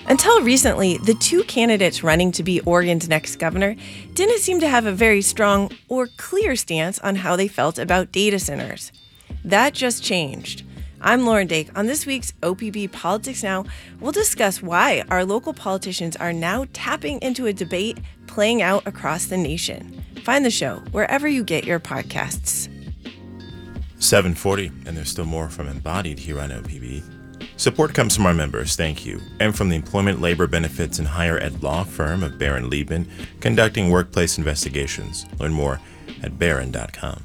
Until recently, the two candidates running to be Oregon's next governor didn't seem to have a very strong or clear stance on how they felt about data centers. That just changed. I'm Lauren Dake. On this week's OPB Politics Now, we'll discuss why our local politicians are now tapping into a debate playing out across the nation. Find the show wherever you get your podcasts. 7:40, and there's still more from Embodied here on OPB. Support comes from our members, thank you, and from the Employment, Labor Benefits, and Higher Ed law firm of Barron Liebman, conducting workplace investigations. Learn more at barron.com.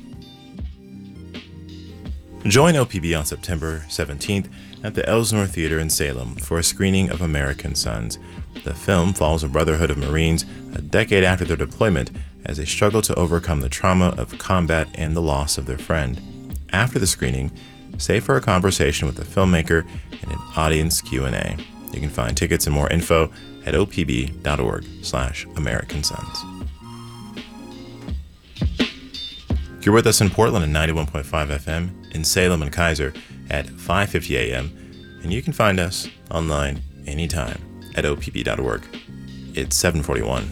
Join OPB on September 17th at the Elsnore Theater in Salem for a screening of American Sons. The film follows a brotherhood of Marines a decade after their deployment as they struggle to overcome the trauma of combat and the loss of their friend. After the screening, stay for a conversation with the filmmaker and an audience Q&A. You can find tickets and more info at opb.org/American Sons. You're with us in Portland at 91.5 FM, in Salem and Kaiser at 5:50 a.m., and you can find us online anytime at opb.org. It's 7:41.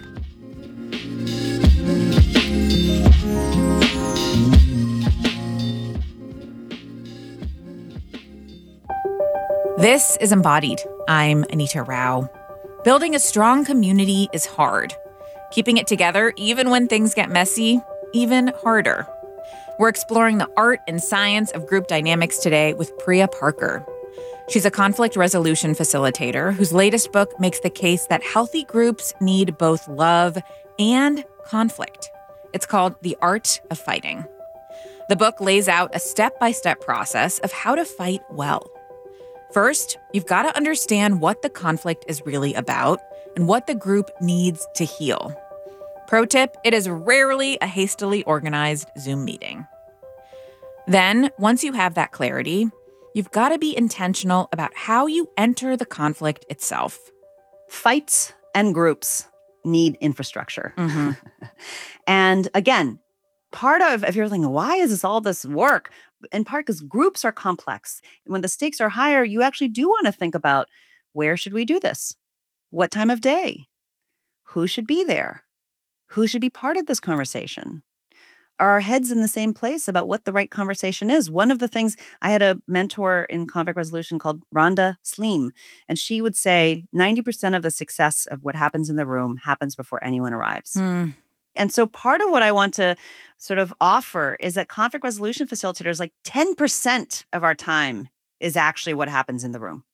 This is Embodied. I'm Anita Rao. Building a strong community is hard. Keeping it together, even when things get messy, even harder. We're exploring the art and science of group dynamics today with Priya Parker. She's a conflict resolution facilitator whose latest book makes the case that healthy groups need both love and conflict. It's called The Art of Fighting. The book lays out a step-by-step process of how to fight well. First, you've got to understand what the conflict is really about and what the group needs to heal. Pro tip, it is rarely a hastily organized Zoom meeting. Then, once you have that clarity, you've got to be intentional about how you enter the conflict itself. Fights and groups need infrastructure. Mm-hmm. And again, part of, if you're thinking, why is all this work? In part because groups are complex. When the stakes are higher, you actually do want to think about, where should we do this? What time of day? Who should be there? Who should be part of this conversation? Are our heads in the same place about what the right conversation is? One of the things, I had a mentor in conflict resolution called Rhonda Sleem, and she would say 90% of the success of what happens in the room happens before anyone arrives. And so part of what I want to sort of offer is that conflict resolution facilitators, like 10% of our time is actually what happens in the room.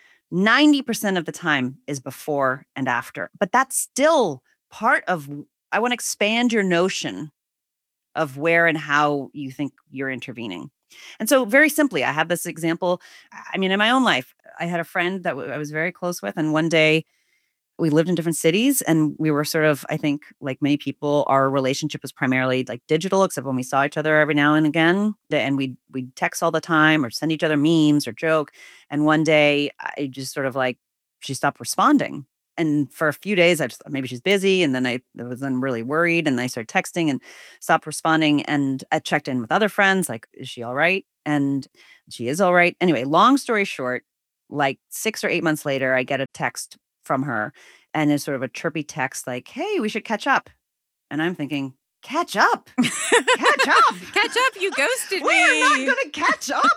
90% of the time is before and after. But that's still part of, I want to expand your notion of where and how you think you're intervening. And so very simply, I have this example. I mean, in my own life, I had a friend that I was very close with. And one day, we lived in different cities and we were sort of, I think, like many people, our relationship was primarily like digital, except when we saw each other every now and again. And we'd text all the time or send each other memes or joke. And one day I just sort of like, she stopped responding. And for a few days, I just thought maybe she's busy. And then I was then really worried and I started texting and stopped responding. And I checked in with other friends, like, is she all right? And she is all right. Anyway, long story short, like 6 or 8 months later, I get a text from her and it's sort of a chirpy text like, hey, we should catch up. And I'm thinking, catch up? Catch up? Catch up, you ghosted me. We're not going to catch up.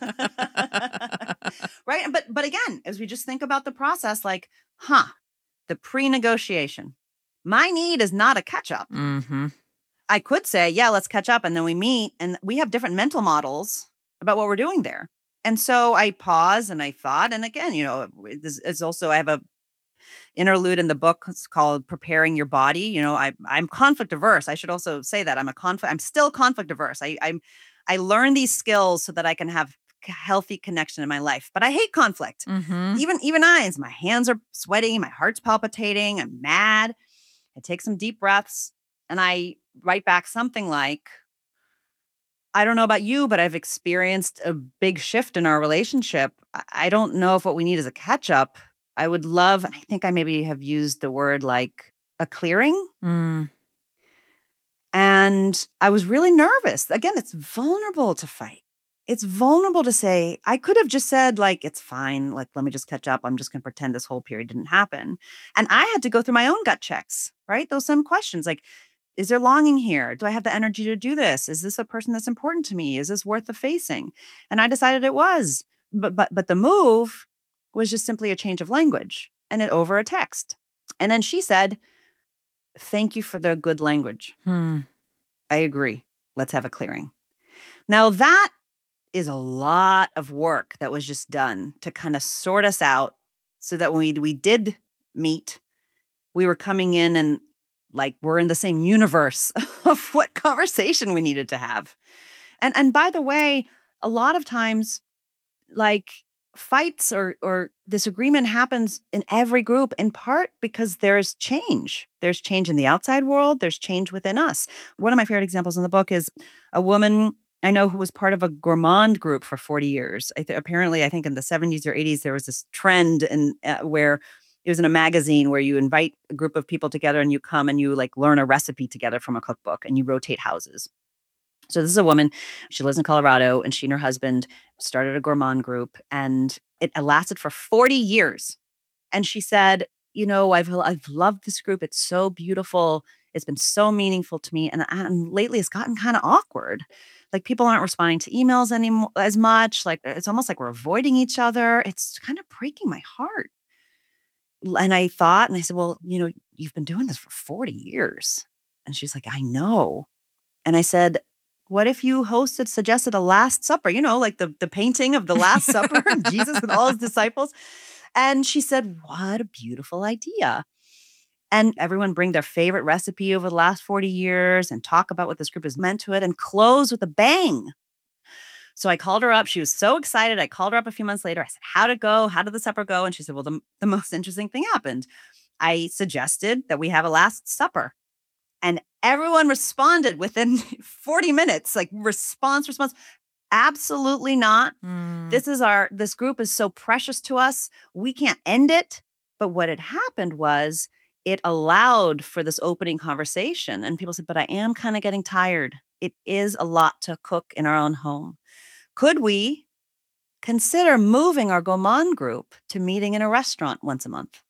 Right? But again, as we just think about the process, like, the pre-negotiation. My need is not a catch up. Mm-hmm. I could say, yeah, let's catch up. And then we meet and we have different mental models about what we're doing there. And so I paused and I thought, and again, this is also, I have a interlude in the book. It's called Preparing Your Body. I'm conflict averse. I should also say that I'm still conflict averse. I learn these skills so that I can have healthy connection in my life, but I hate conflict. Mm-hmm. Even my hands are sweating, my heart's palpitating, I'm mad. I take some deep breaths and I write back something like, I don't know about you, but I've experienced a big shift in our relationship. I don't know if what we need is a catch up. I would love, and I think I maybe have used the word like a clearing. And I was really nervous. Again, it's vulnerable to fight. it's vulnerable to say, I could have just said, like, it's fine. Like, let me just catch up. I'm just going to pretend this whole period didn't happen. And I had to go through my own gut checks, right? Those same questions like, is there longing here? Do I have the energy to do this? Is this a person that's important to me? Is this worth the facing? And I decided it was. But the move was just simply a change of language and it over a text. And then she said, thank you for the good language. I agree. Let's have a clearing. Now that is a lot of work that was just done to kind of sort us out so that when we did meet, we were coming in and like we're in the same universe of what conversation we needed to have. And by the way, a lot of times like fights or disagreement happens in every group in part because there's change. There's change in the outside world, there's change within us. One of my favorite examples in the book is a woman I know who was part of a gourmand group for 40 years. Apparently, I think in the 70s or 80s, there was this trend where it was in a magazine where you invite a group of people together and you come and you like learn a recipe together from a cookbook and you rotate houses. So this is a woman, she lives in Colorado and she and her husband started a gourmand group and it lasted for 40 years. And she said, you know, I've loved this group. It's so beautiful. It's been so meaningful to me. And lately it's gotten kind of awkward. Like people aren't responding to emails anymore as much. Like it's almost like we're avoiding each other. It's kind of breaking my heart. And I thought, and I said, well, you know, you've been doing this for 40 years. And she's like, I know. And I said, what if you suggested a Last Supper, you know, like the painting of the Last Supper, Jesus with all his disciples. And she said, what a beautiful idea. And everyone bring their favorite recipe over the last 40 years and talk about what this group has meant to it and close with a bang. So I called her up. She was so excited. I called her up a few months later. I said, how'd it go? How did the supper go? And she said, well, the most interesting thing happened. I suggested that we have a Last Supper. And everyone responded within 40 minutes, like response. Absolutely not. This group is so precious to us. We can't end it. But what had happened was it allowed for this opening conversation. And people said, but I am kind of getting tired. It is a lot to cook in our own home. Could we consider moving our gourmand group to meeting in a restaurant once a month?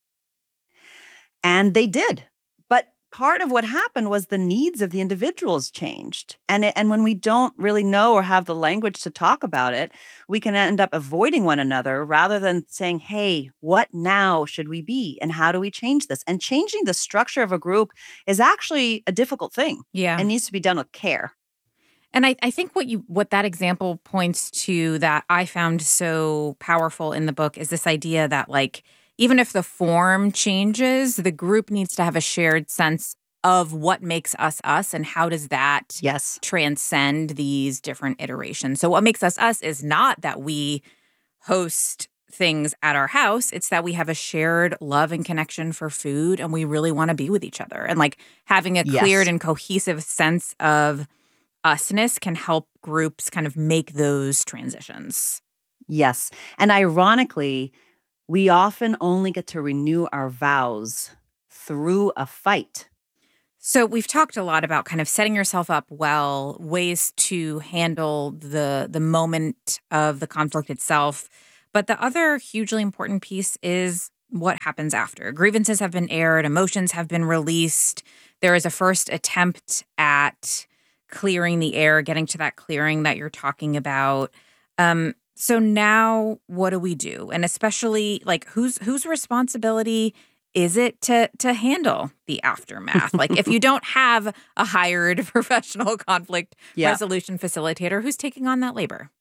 And they did. But part of what happened was the needs of the individuals changed. And when we don't really know or have the language to talk about it, we can end up avoiding one another rather than saying, hey, what now should we be? And how do we change this? And changing the structure of a group is actually a difficult thing. Yeah. It needs to be done with care. And I think what that example points to that I found so powerful in the book is this idea that like, even if the form changes, the group needs to have a shared sense of what makes us us and how does that transcend these different iterations. So what makes us us is not that we host things at our house. It's that we have a shared love and connection for food and we really want to be with each other. And like having a cleared and cohesive sense of usness can help groups kind of make those transitions. Yes. And ironically, we often only get to renew our vows through a fight. So we've talked a lot about kind of setting yourself up well, ways to handle the moment of the conflict itself. But the other hugely important piece is what happens after. Grievances have been aired, emotions have been released. There is a first attempt at clearing the air, getting to that clearing that you're talking about. So now what do we do? And especially like whose responsibility is it to handle the aftermath? Like if you don't have a hired professional conflict resolution facilitator, who's taking on that labor?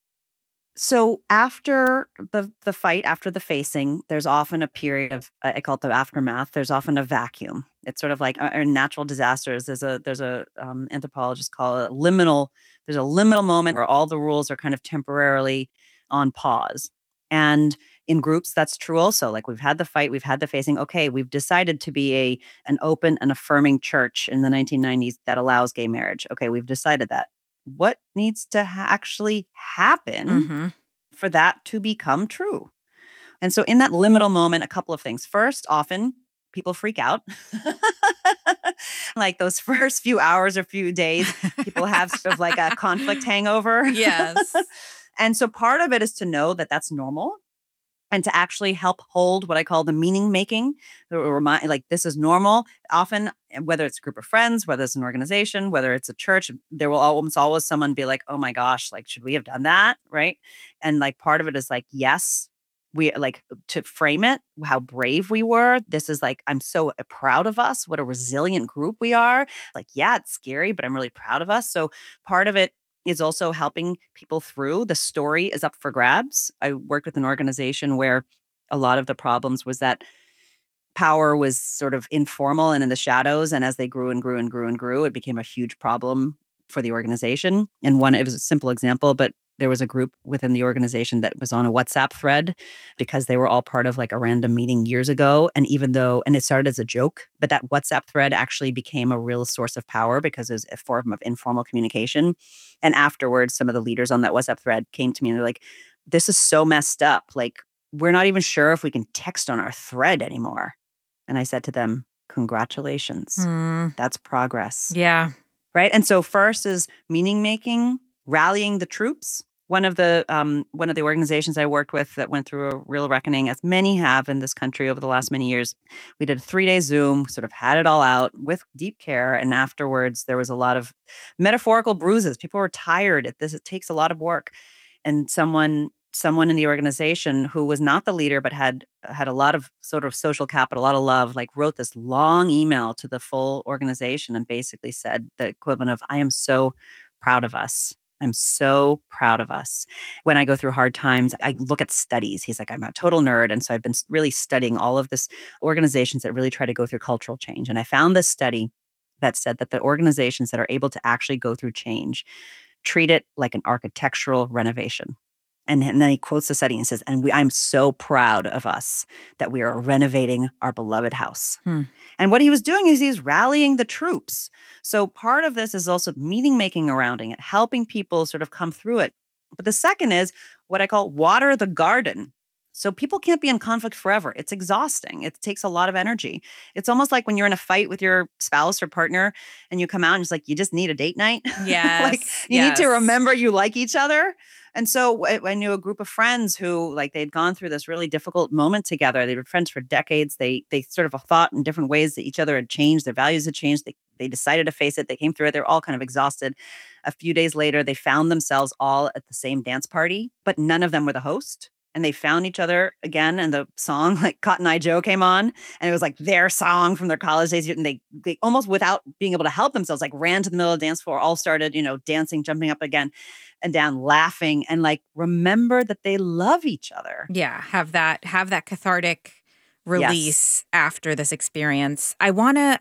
So after the fight, after the facing, there's often a period of, I call it the aftermath. There's often a vacuum. It's sort of like in natural disasters. There's a anthropologist call it liminal. There's a liminal moment where all the rules are kind of temporarily on pause. And in groups, that's true also. Like we've had the fight, we've had the facing. Okay, we've decided to be an open and affirming church in the 1990s that allows gay marriage. Okay, we've decided that. What needs to actually happen for that to become true? And so in that liminal moment, a couple of things. First, often people freak out. Like those first few hours or few days, people have sort of like a conflict hangover. Yes. And so part of it is to know that that's normal and to actually help hold what I call the meaning making. Remind, like, this is normal. Often, whether it's a group of friends, whether it's an organization, whether it's a church, there will almost always someone be like, oh my gosh, like, should we have done that? Right. And like part of it is like, yes, we like to frame it, how brave we were. This is like, I'm so proud of us. What a resilient group we are. Like, yeah, it's scary, but I'm really proud of us. So part of it is also helping people through. The story is up for grabs. I worked with an organization where a lot of the problems was that power was sort of informal and in the shadows. And as they grew and grew and grew and grew, it became a huge problem for the organization. And it was a simple example, but there was a group within the organization that was on a WhatsApp thread because they were all part of like a random meeting years ago. And and it started as a joke, but that WhatsApp thread actually became a real source of power because it was a form of informal communication. And afterwards, some of the leaders on that WhatsApp thread came to me and they're like, this is so messed up. Like, we're not even sure if we can text on our thread anymore. And I said to them, congratulations. That's progress. Yeah. Right. And so first is meaning making, rallying the troops. One of the organizations I worked with that went through a real reckoning, as many have in this country over the last many years, we did a 3-day Zoom, sort of had it all out with deep care. And afterwards, there was a lot of metaphorical bruises. People were tired at this. It takes a lot of work. And someone in the organization who was not the leader, but had a lot of sort of social capital, a lot of love, like wrote this long email to the full organization and basically said the equivalent of, I am so proud of us. I'm so proud of us. When I go through hard times, I look at studies. He's like, I'm a total nerd. And so I've been really studying all of this organizations that really try to go through cultural change. And I found this study that said that the organizations that are able to actually go through change treat it like an architectural renovation. And then he quotes the study and says, I'm so proud of us that we are renovating our beloved house. And what he was doing is he's rallying the troops. So part of this is also meaning making around it, helping people sort of come through it. But the second is what I call water the garden. So people can't be in conflict forever. It's exhausting. It takes a lot of energy. It's almost like when you're in a fight with your spouse or partner and you come out and it's like, you just need a date night. Yes. Like you need to remember you like each other. And so I knew a group of friends who like they'd gone through this really difficult moment together. They were friends for decades. They sort of thought in different ways that each other had changed. Their values had changed. They decided to face it. They came through it. They were all kind of exhausted. A few days later, they found themselves all at the same dance party, but none of them were the host. And they found each other again. And the song like Cotton Eye Joe came on. And it was like their song from their college days. And they almost without being able to help themselves, like ran to the middle of the dance floor, all started, dancing, jumping up again and down, laughing, and like remember that they love each other. Yeah. Have that cathartic release after this experience. I wanna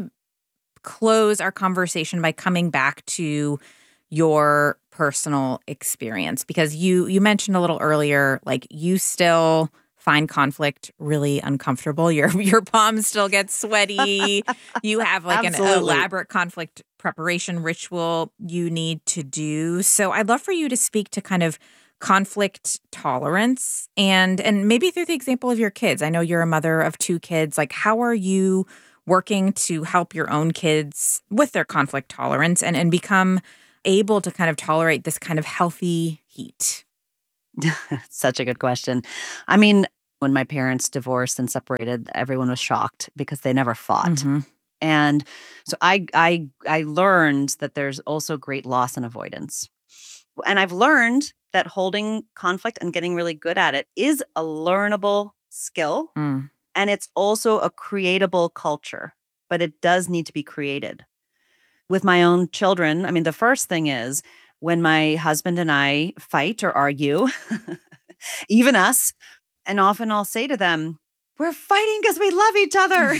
close our conversation by coming back to your personal experience, because you mentioned a little earlier, like you still find conflict really uncomfortable. Your palms still get sweaty. You have like an elaborate conflict preparation ritual you need to do. So I'd love for you to speak to kind of conflict tolerance and maybe through the example of your kids. I know you're a mother of 2 kids. Like, how are you working to help your own kids with their conflict tolerance and become able to kind of tolerate this kind of healthy heat? Such a good question. I mean, when my parents divorced and separated, everyone was shocked because they never fought. Mm-hmm. And so I learned that there's also great loss and avoidance. And I've learned that holding conflict and getting really good at it is a learnable skill. Mm. And it's also a creatable culture, but it does need to be created. With my own children, I mean, the first thing is when my husband and I fight or argue, even us, and often I'll say to them, we're fighting because we love each other.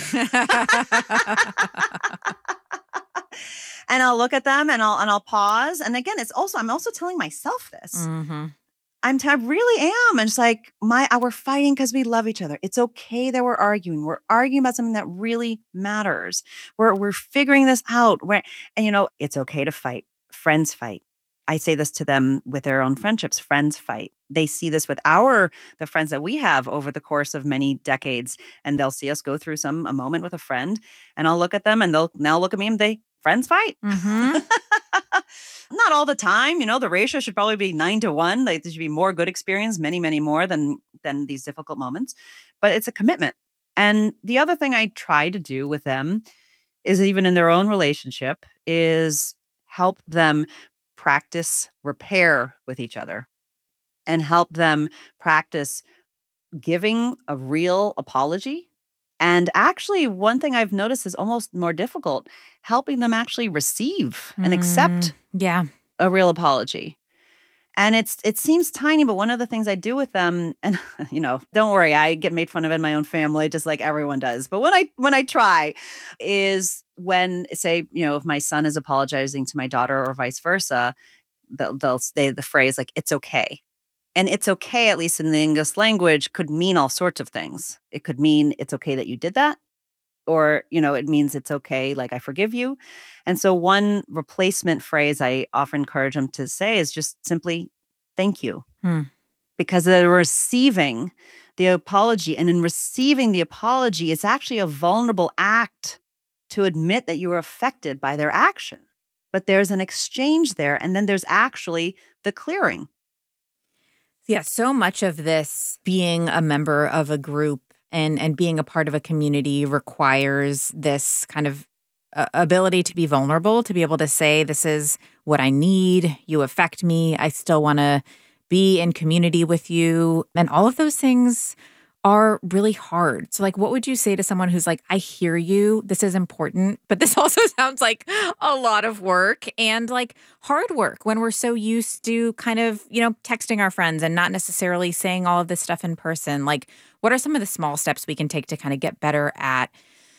And I'll look at them and I'll pause. And again, I'm also telling myself this. Mm-hmm. I really am. And it's like we're fighting because we love each other. It's okay that we're arguing. We're arguing about something that really matters. We're figuring this out. And it's okay to fight. Friends fight. I say this to them with their own friendships. Friends fight. They see this with the friends that we have over the course of many decades, and they'll see us go through a moment with a friend, and I'll look at them and they'll now look at me and friends fight. Mm-hmm. Not all the time. The ratio should probably be 9-1. Like, there should be more good experience, many, many more than these difficult moments. But it's a commitment. And the other thing I try to do with them is, even in their own relationship, is help them practice repair with each other and help them practice giving a real apology. And actually, one thing I've noticed is almost more difficult, helping them actually receive and accept a real apology. And it seems tiny, but one of the things I do with them, and don't worry, I get made fun of in my own family, just like everyone does. But when I try, is when, say, if my son is apologizing to my daughter or vice versa, they'll say the phrase like, "It's okay." And it's okay, at least in the English language, could mean all sorts of things. It could mean it's okay that you did that. Or, it means it's okay, like, I forgive you. And so one replacement phrase I often encourage them to say is just simply, "Thank you." Because they're receiving the apology. And in receiving the apology, it's actually a vulnerable act to admit that you were affected by their action. But there's an exchange there. And then there's actually the clearing. Yeah, so much of this, being a member of a group and being a part of a community, requires this kind of ability to be vulnerable, to be able to say, "This is what I need. You affect me. I still want to be in community with you." And all of those things are really hard. So, like, what would you say to someone who's like, "I hear you. This is important, but this also sounds like a lot of work and like hard work," when we're so used to kind of, texting our friends and not necessarily saying all of this stuff in person? Like, what are some of the small steps we can take to kind of get better at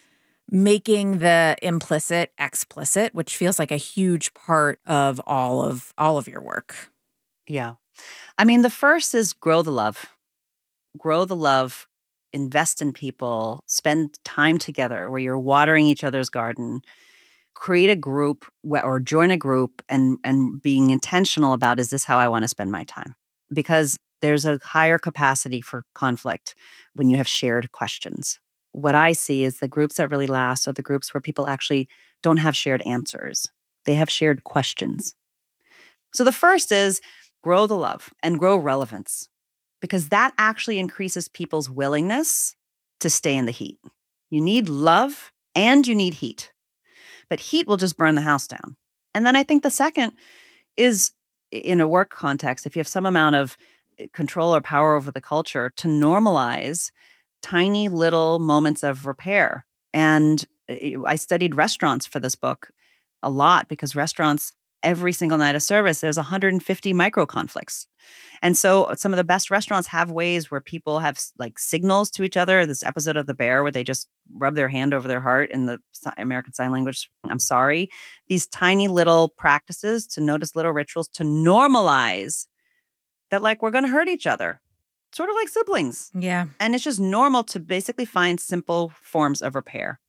making the implicit explicit, which feels like a huge part of all of your work? Yeah. I mean, the first is grow the love. Grow the love, invest in people, spend time together where you're watering each other's garden, create a group or join a group and being intentional about, is this how I want to spend my time? Because there's a higher capacity for conflict when you have shared questions. What I see is the groups that really last are the groups where people actually don't have shared answers. They have shared questions. So the first is grow the love and grow relevance, because that actually increases people's willingness to stay in the heat. You need love and you need heat, but heat will just burn the house down. And then I think the second is, in a work context, if you have some amount of control or power over the culture, to normalize tiny little moments of repair. And I studied restaurants for this book a lot, because restaurants, every single night of service, there's 150 micro conflicts. And so some of the best restaurants have ways where people have like signals to each other. This episode of The Bear where they just rub their hand over their heart in the American Sign Language, "I'm sorry." These tiny little practices to notice little rituals to normalize that, like, we're going to hurt each other, sort of like siblings. Yeah. And it's just normal to basically find simple forms of repair.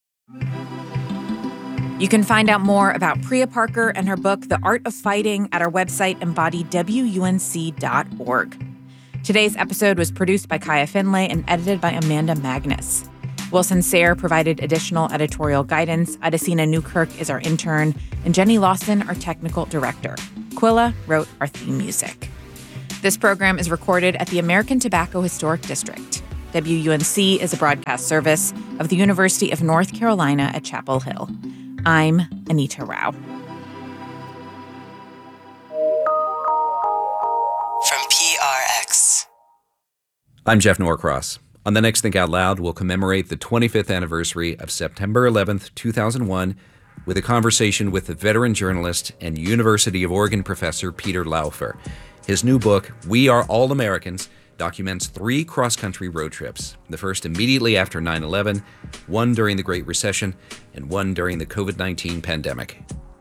You can find out more about Priya Parker and her book, The Art of Fighting, at our website, embodywunc.org. Today's episode was produced by Kaya Finlay and edited by Amanda Magnus. Wilson Sayre provided additional editorial guidance. Adesina Newkirk is our intern, and Jenny Lawson, our technical director. Quilla wrote our theme music. This program is recorded at the American Tobacco Historic District. WUNC is a broadcast service of the University of North Carolina at Chapel Hill. I'm Anita Rao. From PRX. I'm Jeff Norcross. On the next Think Out Loud, we'll commemorate the 25th anniversary of September 11th, 2001, with a conversation with the veteran journalist and University of Oregon professor Peter Laufer. His new book, We Are All Americans, documents 3 cross-country road trips, the first immediately after 9/11, one during the Great Recession, and one during the COVID-19 pandemic.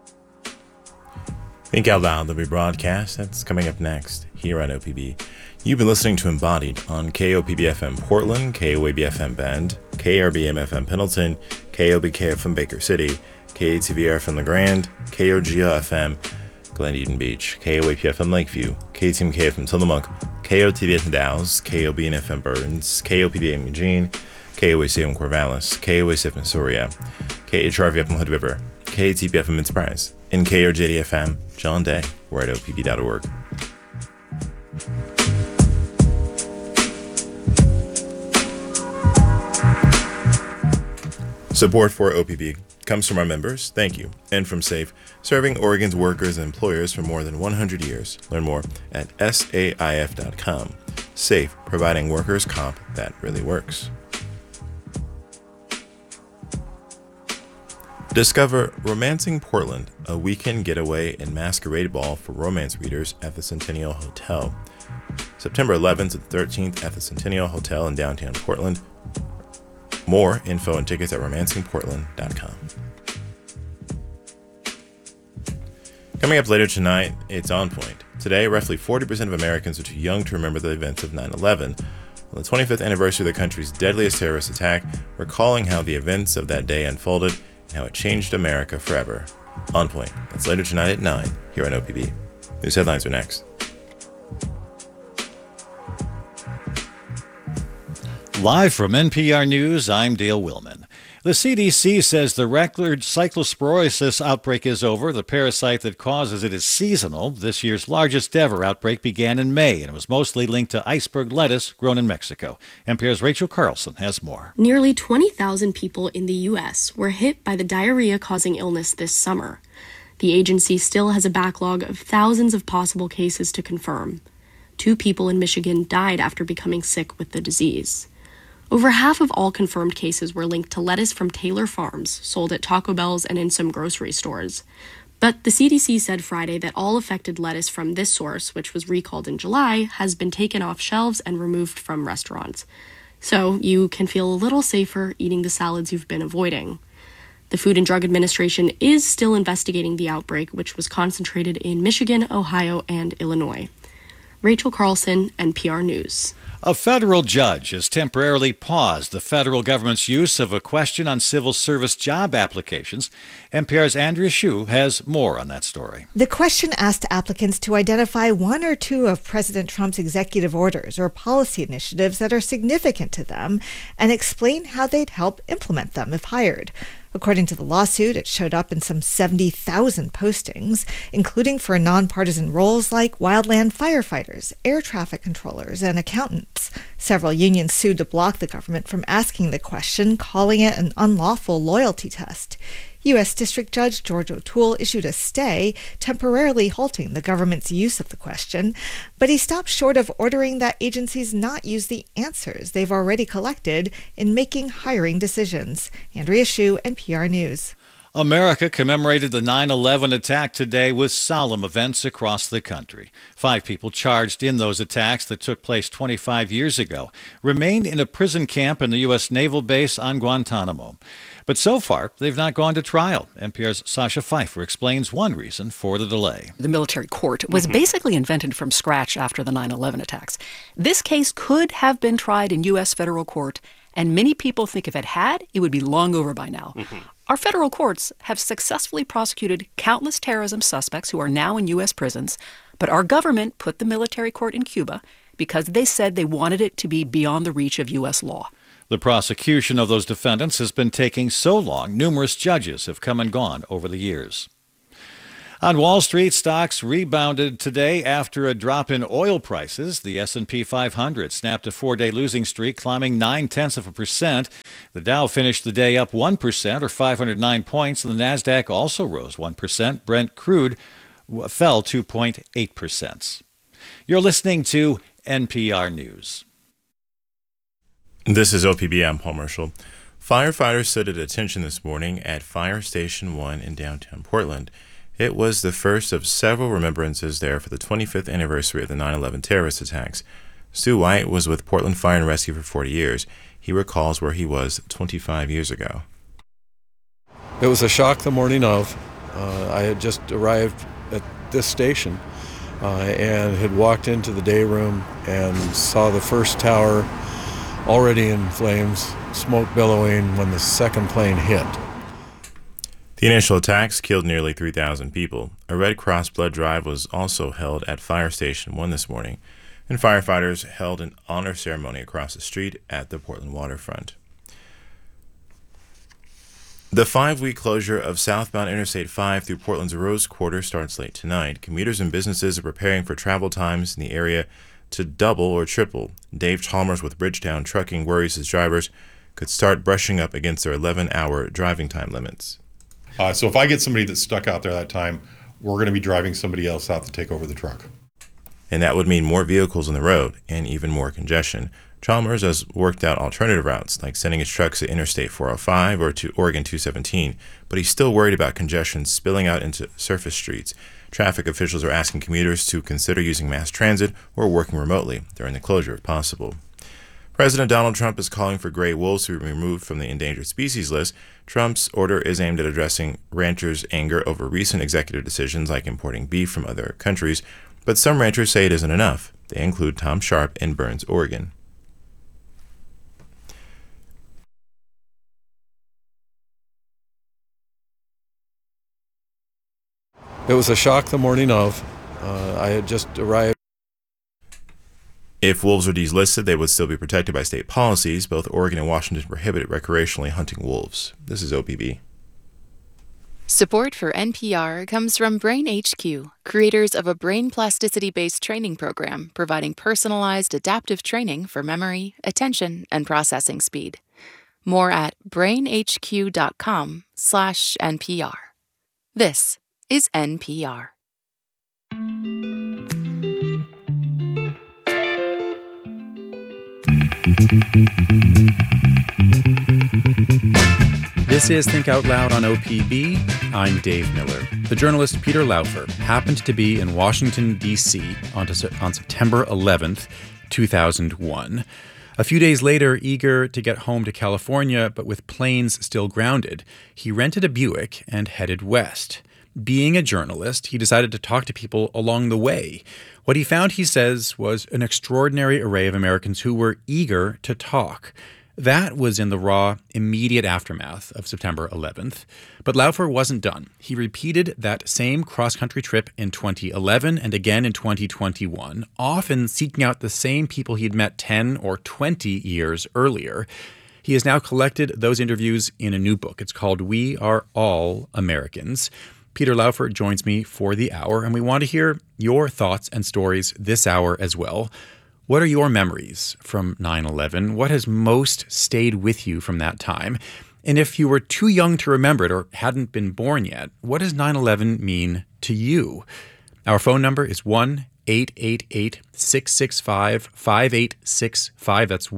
Think Out Loud, the rebroadcast, that's coming up next here on OPB. You've been listening to Embodied on KOPB-FM Portland, KOAB-FM Bend, KRBM-FM Pendleton, KOBK-FM Baker City, KATVR-FM LeGrand, KOGO-FM Glen Eden Beach, KOAP-FM Lakeview, KTMK-FM Tillamook, KOTB-FM Dallas, KOBN-FM Burns, KOPB-FM Eugene, KOAC-FM Corvallis, KOAC-FM Soria, KHRV-FM Hood River, KTP-FM Mid-Surprise, and KOJD-FM John Day. We're at opb.org. Support for OPB comes from our members, thank you, and from SAFE, serving Oregon's workers and employers for more than 100 years. Learn more at saif.com. SAFE, providing workers' comp that really works. Discover Romancing Portland, a weekend getaway and masquerade ball for romance readers at the Centennial Hotel. September 11th to 13th at the Centennial Hotel in downtown Portland. More info and tickets at romancingportland.com. Coming up later tonight, it's On Point. Today, roughly 40% of Americans are too young to remember the events of 9/11. On the 25th anniversary of the country's deadliest terrorist attack, recalling how the events of that day unfolded and how it changed America forever. On Point. That's later tonight at 9 here on OPB. News headlines are next. Live from NPR News, I'm Dale Willman. The CDC says the record cyclosporiasis outbreak is over. The parasite that causes it is seasonal. This year's largest ever outbreak began in May and was mostly linked to iceberg lettuce grown in Mexico. NPR's Rachel Carlson has more. Nearly 20,000 people in the U.S. were hit by the diarrhea-causing illness this summer. The agency still has a backlog of thousands of possible cases to confirm. 2 people in Michigan died after becoming sick with the disease. Over half of all confirmed cases were linked to lettuce from Taylor Farms, sold at Taco Bell's and in some grocery stores. But the CDC said Friday that all affected lettuce from this source, which was recalled in July, has been taken off shelves and removed from restaurants. So you can feel a little safer eating the salads you've been avoiding. The Food and Drug Administration is still investigating the outbreak, which was concentrated in Michigan, Ohio, and Illinois. Rachel Carlson, NPR News. A federal judge has temporarily paused the federal government's use of a question on civil service job applications. NPR's Andrea Hsu has more on that story. The question asked applicants to identify 1 or 2 of President Trump's executive orders or policy initiatives that are significant to them and explain how they'd help implement them if hired. According to the lawsuit, it showed up in some 70,000 postings, including for nonpartisan roles like wildland firefighters, air traffic controllers, and accountants. Several unions sued to block the government from asking the question, calling it an unlawful loyalty test. U.S. District Judge George O'Toole issued a stay, temporarily halting the government's use of the question, but he stopped short of ordering that agencies not use the answers they've already collected in making hiring decisions. Andrea Hsu, NPR News. America commemorated the 9/11 attack today with solemn events across the country. 5 people charged in those attacks that took place 25 years ago remained in a prison camp in the U.S. Naval Base on Guantanamo. But so far, they've not gone to trial. NPR's Sasha Pfeiffer explains one reason for the delay. The military court was basically invented from scratch after the 9/11 attacks. This case could have been tried in U.S. federal court, and many people think if it had, it would be long over by now. Our federal courts have successfully prosecuted countless terrorism suspects who are now in U.S. prisons, but our government put the military court in Cuba because they said they wanted it to be beyond the reach of U.S. law. The prosecution of those defendants has been taking so long, numerous judges have come and gone over the years. On Wall Street, stocks rebounded today after a drop in oil prices. The S&P 500 snapped a 4-day losing streak, climbing 0.9%. The Dow finished the day up 1%, or 509 points, and the Nasdaq also rose 1%. Brent crude fell 2.8%. You're listening to NPR News. This is OPB. I'm Paul Marshall. Firefighters stood at attention this morning at Fire Station 1 in downtown Portland. It was the first of several remembrances there for the 25th anniversary of the 9/11 terrorist attacks. Stu White was with Portland Fire and Rescue for 40 years. He recalls where he was 25 years ago. It was a shock the morning of. I had just arrived at this station and had walked into the day room and saw the first tower already in flames, smoke billowing when the second plane hit. The initial attacks killed nearly 3,000 people. A Red Cross blood drive was also held at Fire Station 1 this morning, and firefighters held an honor ceremony across the street at the Portland waterfront. The 5-week closure of southbound Interstate 5 through Portland's Rose Quarter starts late tonight. Commuters and businesses are preparing for travel times in the area to double or triple. Dave Chalmers with Bridgetown Trucking worries his drivers could start brushing up against their 11-hour driving time limits. So if I get somebody that's stuck out there that time, we're going to be driving somebody else out to take over the truck. And that would mean more vehicles on the road and even more congestion. Chalmers has worked out alternative routes, like sending his trucks to Interstate 405 or to Oregon 217, but he's still worried about congestion spilling out into surface streets. Traffic officials are asking commuters to consider using mass transit or working remotely during the closure if possible. President Donald Trump is calling for gray wolves to be removed from the endangered species list. Trump's order is aimed at addressing ranchers' anger over recent executive decisions like importing beef from other countries, but some ranchers say it isn't enough. They include Tom Sharp in Burns, Oregon. It was a shock the morning of. I had just arrived. If wolves are delisted, they would still be protected by state policies. Both Oregon and Washington prohibit recreationally hunting wolves. This is OPB. Support for NPR comes from Brain HQ, creators of a brain plasticity-based training program providing personalized adaptive training for memory, attention, and processing speed. More at brainhq.com/NPR. This is NPR. This is Think Out Loud on OPB. I'm Dave Miller. The journalist Peter Laufer happened to be in Washington, D.C. on September 11th, 2001. A few days later, eager to get home to California, but with planes still grounded, he rented a Buick and headed west. Being a journalist, he decided to talk to people along the way. What he found, he says, was an extraordinary array of Americans who were eager to talk. That was in the raw, immediate aftermath of September 11th. But Laufer wasn't done. He repeated that same cross-country trip in 2011 and again in 2021, often seeking out the same people he'd met 10 or 20 years earlier. He has now collected those interviews in a new book. It's called We Are All Americans. Peter Laufer joins me for the hour, and we want to hear your thoughts and stories this hour as well. What are your memories from 9/11? What has most stayed with you from that time? And if you were too young to remember it or hadn't been born yet, what does 9/11 mean to you? Our phone number is 1-888-665-5865. That's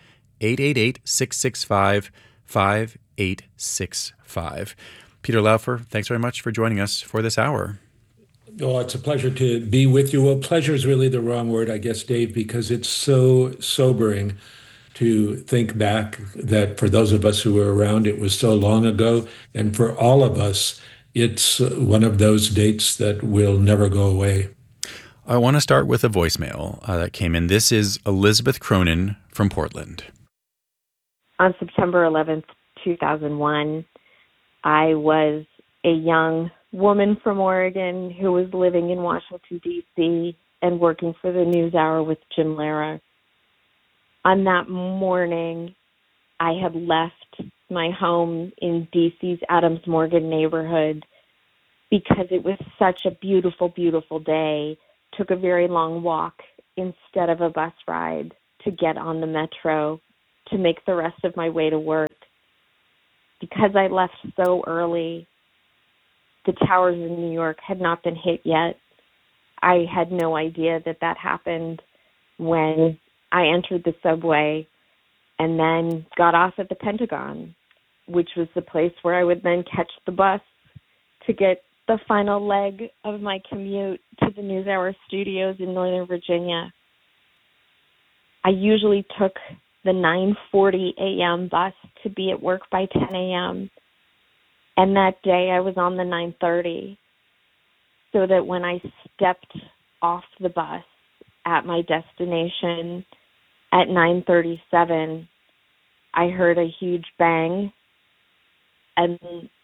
1-888-665-5865. Peter Laufer, thanks very much for joining us for this hour. Oh, it's a pleasure to be with you. Well, pleasure is really the wrong word, I guess, Dave, because it's so sobering to think back that for those of us who were around, it was so long ago. And for all of us, it's one of those dates that will never go away. I want to start with a voicemail that came in. This is Elizabeth Cronin from Portland. On September 11th, 2001, I was a young woman from Oregon who was living in Washington, D.C. and working for the NewsHour with Jim Lehrer. On that morning, I had left my home in D.C.'s Adams Morgan neighborhood because it was such a beautiful, beautiful day. Took a very long walk instead of a bus ride to get on the metro to make the rest of my way to work. Because I left so early, the towers in New York had not been hit yet. I had no idea that that happened when I entered the subway and then got off at the Pentagon, which was the place where I would then catch the bus to get the final leg of my commute to the NewsHour studios in Northern Virginia. I usually took the 9:40 a.m. bus to be at work by 10 a.m. And that day I was on the 9:30, so that when I stepped off the bus at my destination at 9:37, I heard a huge bang, and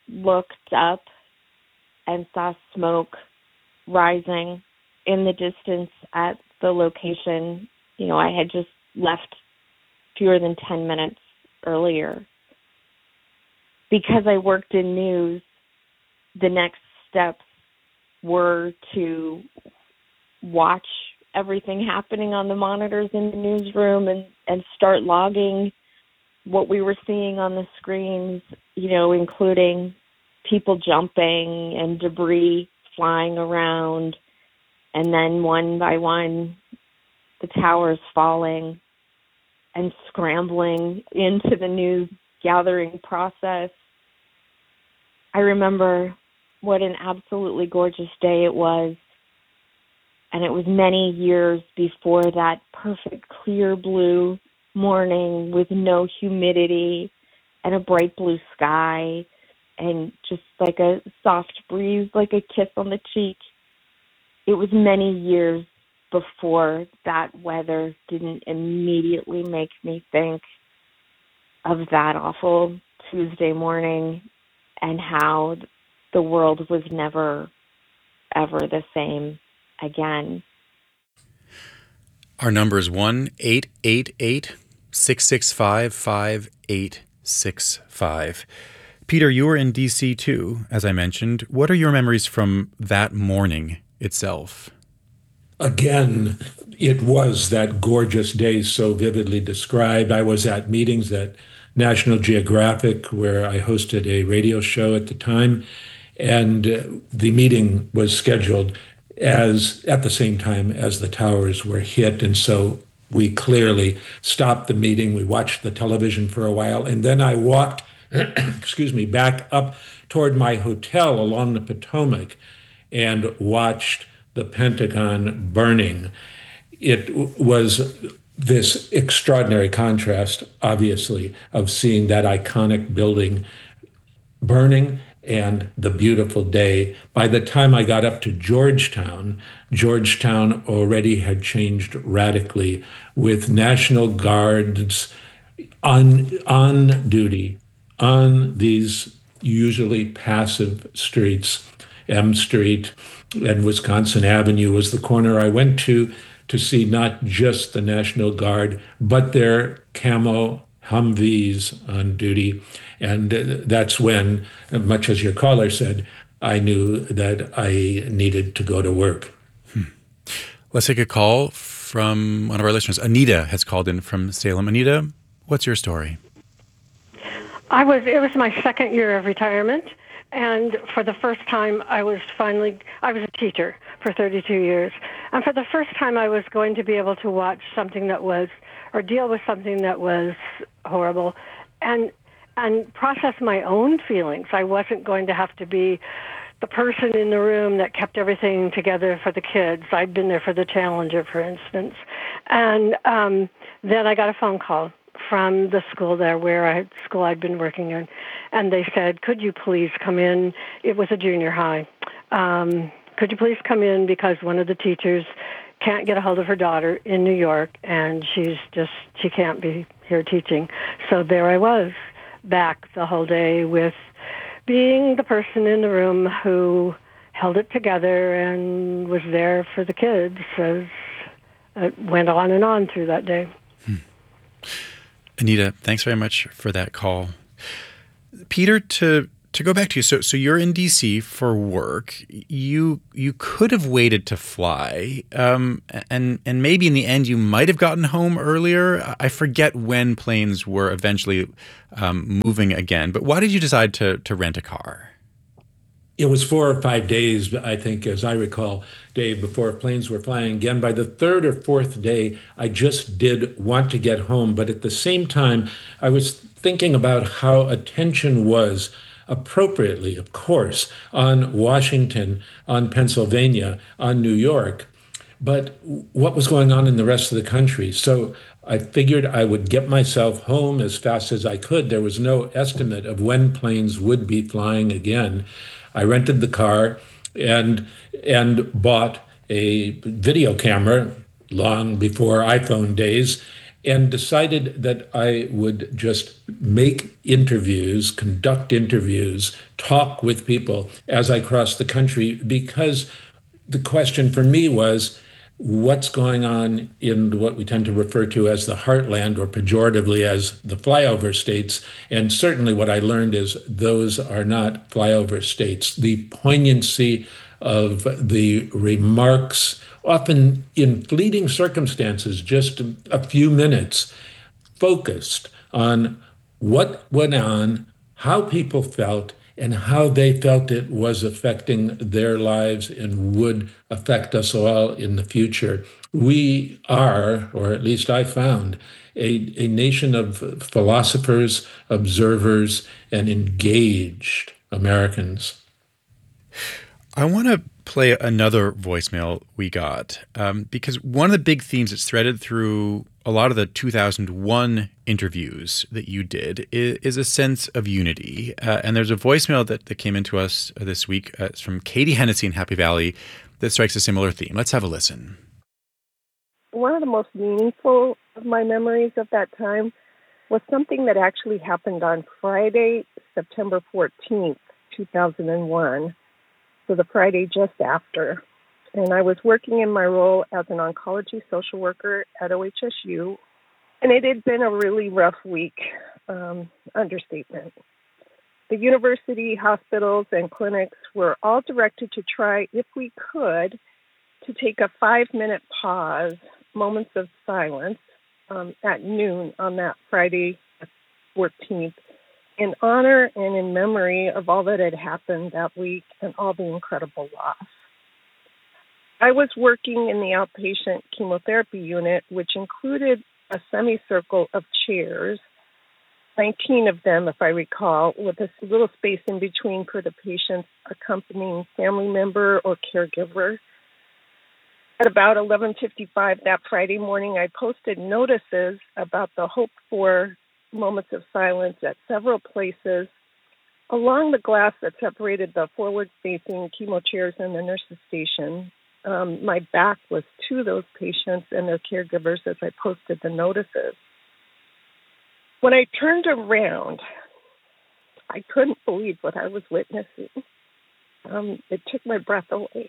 looked up and saw smoke rising in the distance at the location, I had just left fewer than 10 minutes earlier. Because I worked in news, the next steps were to watch everything happening on the monitors in the newsroom and start logging what we were seeing on the screens, including people jumping and debris flying around, and then one by one, the towers falling and scrambling into the news gathering process. I remember what an absolutely gorgeous day it was. And it was many years before that perfect clear blue morning with no humidity and a bright blue sky and just like a soft breeze, like a kiss on the cheek. It was many years before that weather didn't immediately make me think of that awful Tuesday morning and how the world was never, ever the same again. Our number is 1-888-665-5865. Peter, you were in D.C. too, as I mentioned. What are your memories from that morning itself? Again, it was that gorgeous day so vividly described. I was at meetings at National Geographic, where I hosted a radio show at the time, and the meeting was scheduled at the same time as the towers were hit. And so we clearly stopped the meeting. We watched the television for a while, and then I walked, back up toward my hotel along the Potomac and watched the Pentagon burning. It was this extraordinary contrast, obviously, of seeing that iconic building burning and the beautiful day. By the time I got up to Georgetown already had changed radically, with National Guards on duty on these usually passive streets. M Street and Wisconsin Avenue was the corner I went to see not just the National Guard, but their camo Humvees on duty. And that's when, much as your caller said, I knew that I needed to go to work. Let's take a call from one of our listeners. Anita has called in from Salem. Anita, what's your story? It was my second year of retirement. And for the first time, I was a teacher for 32 years. And for the first time, I was going to be able to watch something that was, or deal with something that was horrible and process my own feelings. I wasn't going to have to be the person in the room that kept everything together for the kids. I'd been there for the Challenger, for instance. And then I got a phone call from the school there school I'd been working in. And they said, could you please come in? It was a junior high. Could you please come in because one of the teachers can't get a hold of her daughter in New York and she can't be here teaching. So there I was, back the whole day with being the person in the room who held it together and was there for the kids as it went on and on through that day. Anita, thanks very much for that call. Peter, to go back to you, so you're in D.C. for work. You could have waited to fly, and maybe in the end you might have gotten home earlier. I forget when planes were eventually moving again, but why did you decide to rent a car? It was 4 or 5 days, I think, as I recall, Dave, before planes were flying again. By the third or fourth day, I just did want to get home. But at the same time, I was thinking about how attention was, appropriately, of course, on Washington, on Pennsylvania, on New York, but what was going on in the rest of the country. So I figured I would get myself home as fast as I could. There was no estimate of when planes would be flying again. I rented the car and bought a video camera long before iPhone days and decided that I would just make interviews, conduct interviews, talk with people as I crossed the country, because the question for me was, what's going on in what we tend to refer to as the heartland, or pejoratively as the flyover states? And certainly what I learned is those are not flyover states. The poignancy of the remarks, often in fleeting circumstances, just a few minutes, focused on what went on, how people felt, and how they felt it was affecting their lives and would affect us all in the future. We are, or at least I found, a nation of philosophers, observers, and engaged Americans. I want to play another voicemail we got, because one of the big themes that's threaded through a lot of the 2001 interviews that you did is a sense of unity. And there's a voicemail that came into us this week. It's from Katie Hennessy in Happy Valley that strikes a similar theme. Let's have a listen. One of the most meaningful of my memories of that time was something that actually happened on Friday, September 14th, 2001. So the Friday just after. And I was working in my role as an oncology social worker at OHSU, and it had been a really rough week, understatement. The university, hospitals, and clinics were all directed to try, if we could, to take a 5-minute pause, moments of silence, at noon on that Friday 14th, in honor and in memory of all that had happened that week and all the incredible loss. I was working in the outpatient chemotherapy unit, which included a semicircle of chairs, 19 of them, if I recall, with a little space in between for the patient's accompanying family member or caregiver. At about 11:55 that Friday morning, I posted notices about the hoped-for moments of silence at several places along the glass that separated the forward-facing chemo chairs and the nurse's station. My back was to those patients and their caregivers as I posted the notices. When I turned around, I couldn't believe what I was witnessing. It took my breath away.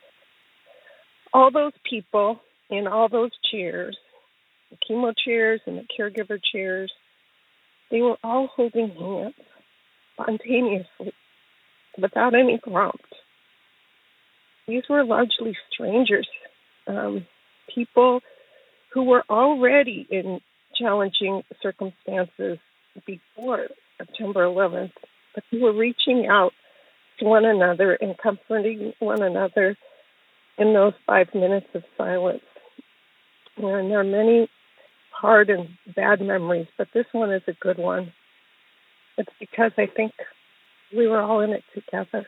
All those people in all those chairs, the chemo chairs and the caregiver chairs, they were all holding hands spontaneously, without any prompt. These were largely strangers, people who were already in challenging circumstances before September 11th, but who were reaching out to one another and comforting one another in those 5 minutes of silence. And there are many hard and bad memories, but this one is a good one. It's because I think we were all in it together.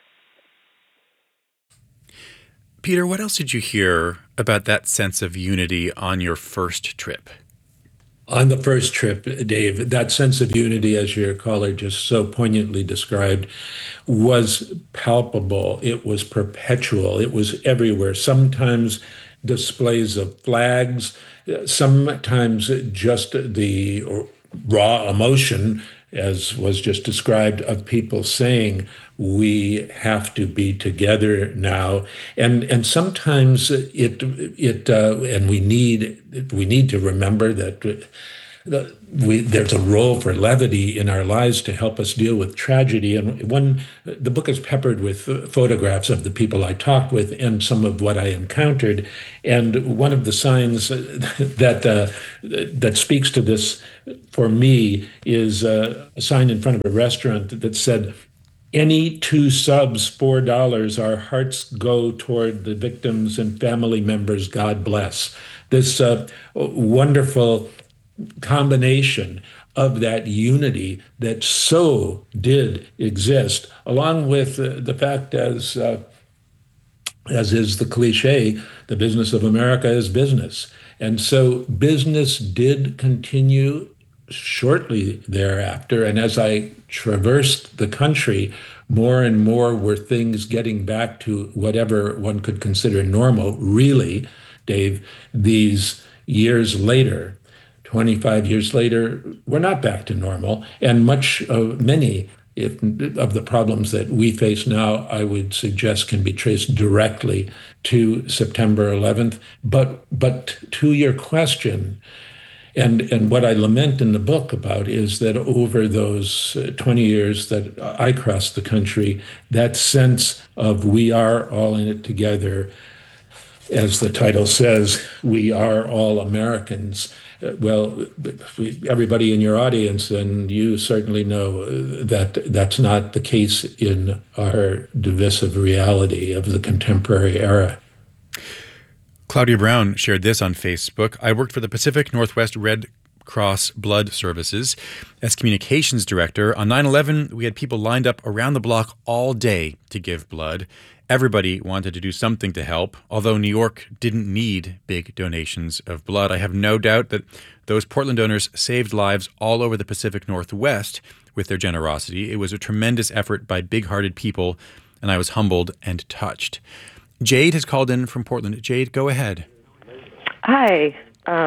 Peter, what else did you hear about that sense of unity on your first trip? On the first trip, Dave, that sense of unity, as your caller just so poignantly described, was palpable. It was perpetual. It was everywhere. Sometimes displays of flags, sometimes just the raw emotion, as was just described, of people saying, we have to be together now. And sometimes and we need to remember that there's a role for levity in our lives to help us deal with tragedy. And the book is peppered with photographs of the people I talked with and some of what I encountered. And one of the signs that speaks to this for me is a sign in front of a restaurant that said, "Any 2 subs, $4, our hearts go toward the victims and family members, God bless." This wonderful combination of that unity that so did exist, along with the fact, as is the cliche, the business of America is business. And so business did continue shortly thereafter. And as I traversed the country, more and more were things getting back to whatever one could consider normal. Really, Dave, these years later, 25 years later, we're not back to normal. And many of the problems that we face now, I would suggest, can be traced directly to September 11th. But to your question, and what I lament in the book about is that over those 20 years that I crossed the country, that sense of we are all in it together, as the title says, we are all Americans. Well, everybody in your audience, and you certainly know that that's not the case in our divisive reality of the contemporary era. Claudia Brown shared this on Facebook. I worked for the Pacific Northwest Red Cross Blood Services as communications director. On 9/11, we had people lined up around the block all day to give blood. Everybody wanted to do something to help. Although New York didn't need big donations of blood, I have no doubt that those Portland donors saved lives all over the Pacific Northwest with their generosity. It was a tremendous effort by big-hearted people, and I was humbled and touched. Jade has called in from Portland. Jade, go ahead. Hi.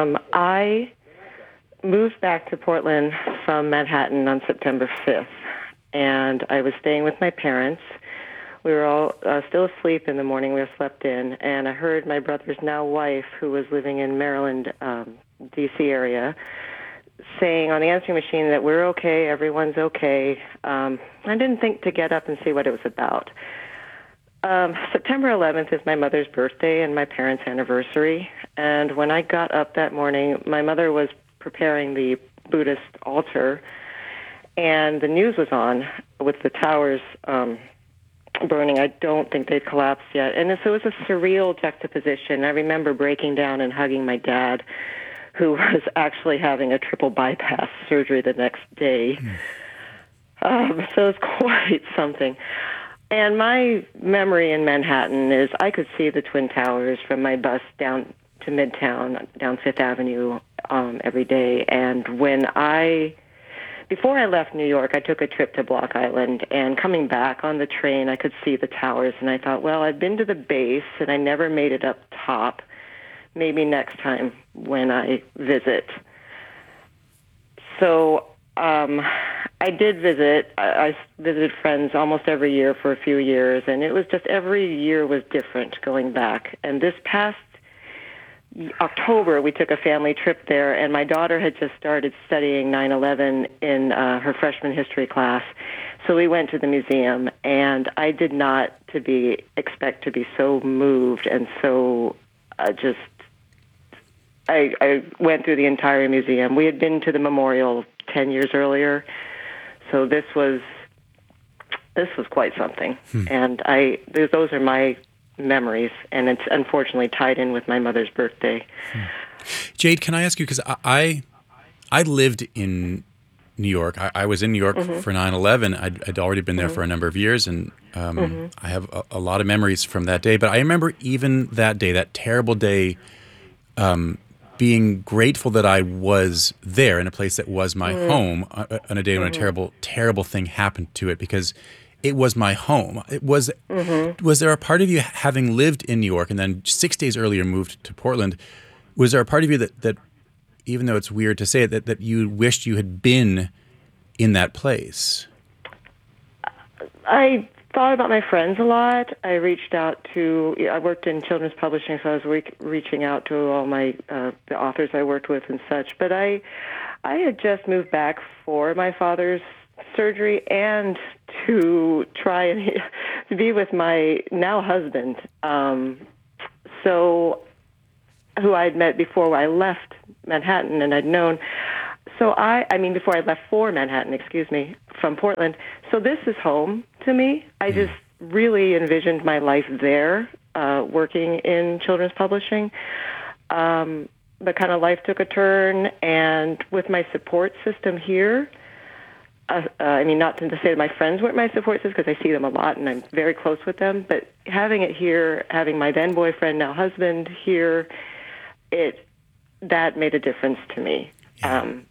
I moved back to Portland from Manhattan on September 5th, and I was staying with my parents. We were all still asleep in the morning. We were slept in, and I heard my brother's now wife, who was living in Maryland, D.C. area, saying on the answering machine that we're okay, everyone's okay. I didn't think to get up and see what it was about. September 11th is my mother's birthday and my parents' anniversary, and when I got up that morning, my mother was preparing the Buddhist altar, and the news was on with the towers burning. I don't think they'd collapsed yet. And so it was a surreal juxtaposition. I remember breaking down and hugging my dad, who was actually having a triple bypass surgery the next day. So it was quite something. And my memory in Manhattan is I could see the Twin Towers from my bus down to Midtown, down Fifth Avenue every day. And before I left New York, I took a trip to Block Island, and coming back on the train, I could see the towers, and I thought, well, I've been to the base, and I never made it up top. Maybe next time when I visit. So I did visit. I visited friends almost every year for a few years, and it was just every year was different going back. And this past October, we took a family trip there, and my daughter had just started studying 9/11 in her freshman history class. So we went to the museum, and I did not expect to be so moved and so I went through the entire museum. We had been to the memorial 10 years earlier, so this was quite something. And those are my memories, and it's unfortunately tied in with my mother's birthday. Jade, can I ask you, because I lived in New York. I was in New York for 9/11. I'd already been there for a number of years, and I have a lot of memories from that day. But I remember even that day, that terrible day, being grateful that I was there in a place that was my home on a day when a terrible, terrible thing happened to it, because it was my home. Was there a part of you, having lived in New York and then 6 days earlier moved to Portland, was there a part of you that even though it's weird to say it, that you wished you had been in that place? I thought about my friends a lot. I worked in children's publishing, so I was reaching out to all my the authors I worked with and such. But I had just moved back for my father's surgery and to try and to be with my now husband, who I'd met before I left Manhattan, and I'd known. So before I left for Manhattan, from Portland. So this is home to me. I just really envisioned my life there, working in children's publishing. But kind of life took a turn, and with my support system here, not to say that my friends weren't my support system, because I see them a lot and I'm very close with them, but having it here, having my then boyfriend, now husband here, that made a difference to me. Yeah.